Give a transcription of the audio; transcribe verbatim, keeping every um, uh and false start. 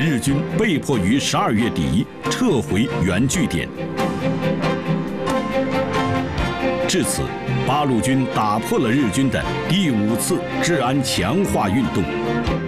日军被迫于十二月底撤回原据点。至此，八路军打破了日军的第五次治安强化运动。